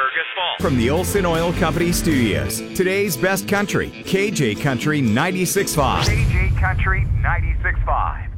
Fergus Falls. From the Olson Oil Company studios, today's best country, KJ Country 96.5. KJ Country 96.5.